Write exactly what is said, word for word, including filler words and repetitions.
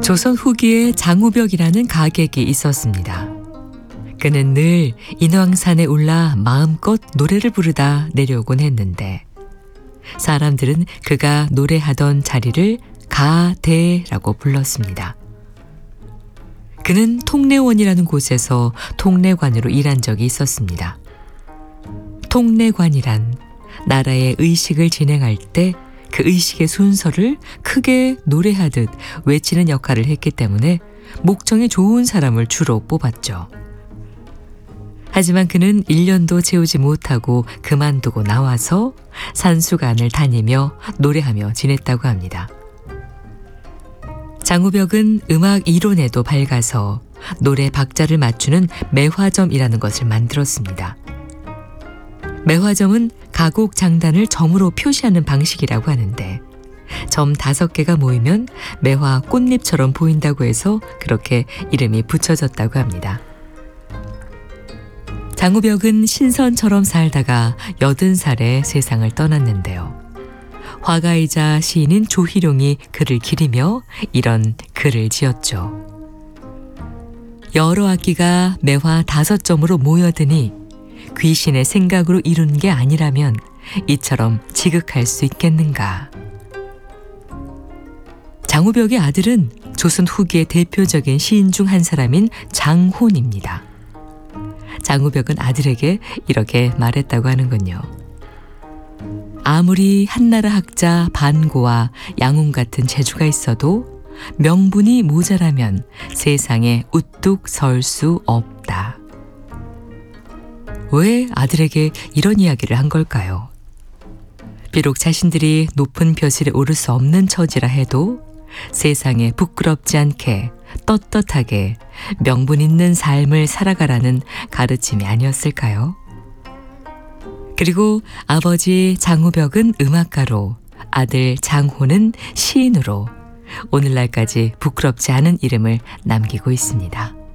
조선 후기에 장우벽이라는 가객이 있었습니다. 그는 늘 인왕산에 올라 마음껏 노래를 부르다 내려오곤 했는데 사람들은 그가 노래하던 자리를 가대라고 불렀습니다. 그는 통례원이라는 곳에서 통례관으로 일한 적이 있었습니다. 통례관이란 나라의 의식을 진행할 때 그 의식의 순서를 크게 노래하듯 외치는 역할을 했기 때문에 목청이 좋은 사람을 주로 뽑았죠. 하지만 그는 일 년도 채우지 못하고 그만두고 나와서 산수관을 다니며 노래하며 지냈다고 합니다. 장우벽은 음악 이론에도 밝아서 노래 박자를 맞추는 매화점이라는 것을 만들었습니다. 매화점은 가곡 장단을 점으로 표시하는 방식이라고 하는데 점 다섯 개가 모이면 매화 꽃잎처럼 보인다고 해서 그렇게 이름이 붙여졌다고 합니다. 장우벽은 신선처럼 살다가 여든 살에 세상을 떠났는데요. 화가이자 시인인 조희룡이 그를 기리며 이런 글을 지었죠. 여러 악기가 매화 다섯 점으로 모여드니 귀신의 생각으로 이룬 게 아니라면 이처럼 지극할 수 있겠는가. 장우벽의 아들은 조선 후기의 대표적인 시인 중 한 사람인 장혼입니다. 장우벽은 아들에게 이렇게 말했다고 하는군요. 아무리 한나라 학자 반고와 양훈 같은 재주가 있어도 명분이 모자라면 세상에 우뚝 설 수 없다. 왜 아들에게 이런 이야기를 한 걸까요? 비록 자신들이 높은 벼슬에 오를 수 없는 처지라 해도 세상에 부끄럽지 않게 떳떳하게 명분 있는 삶을 살아가라는 가르침이 아니었을까요? 그리고 아버지 장우벽은 음악가로, 아들 장호는 시인으로 오늘날까지 부끄럽지 않은 이름을 남기고 있습니다.